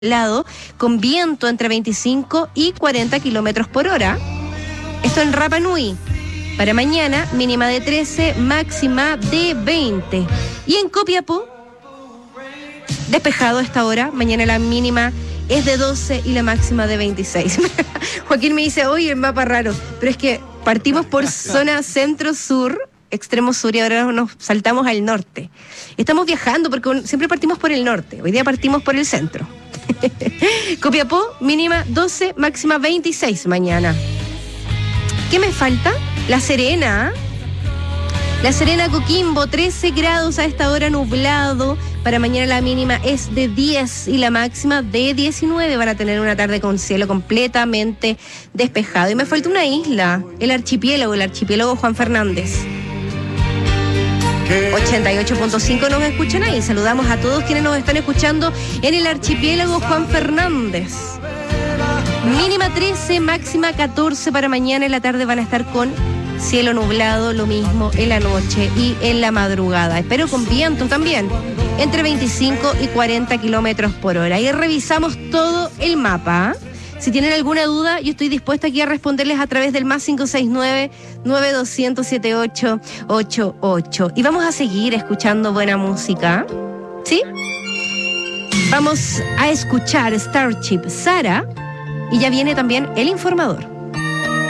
lado, con viento entre 25 y 40 kilómetros por hora. Esto en Rapa Nui. Para mañana, mínima de 13, máxima de 20. Y en Copiapó, despejado a esta hora. Mañana la mínima es de 12 y la máxima de 26. Joaquín me dice, oye, el mapa raro. Pero es que partimos por zona centro-sur, extremo sur, y ahora nos saltamos al norte. Estamos viajando porque siempre partimos por el norte. Hoy día partimos por el centro. Copiapó, mínima 12, máxima 26 mañana. ¿Qué me falta? La Serena. La Serena, Coquimbo, 13 grados a esta hora, nublado. Para mañana la mínima es de 10 y la máxima de 19. Van a tener una tarde con cielo completamente despejado. Y me falta una isla, el archipiélago Juan Fernández. 88.5 nos escuchan ahí. Saludamos a todos quienes nos están escuchando en el archipiélago Juan Fernández. Mínima 13, máxima 14 para mañana. En la tarde van a estar con cielo nublado, lo mismo en la noche y en la madrugada. Espero con viento también, entre 25 y 40 kilómetros por hora. Y revisamos todo el mapa. Si tienen alguna duda, yo estoy dispuesta aquí a responderles a través del más 569-9200-7888. Y vamos a seguir escuchando buena música, ¿sí? Vamos a escuchar Starship Sara y ya viene también El Informador.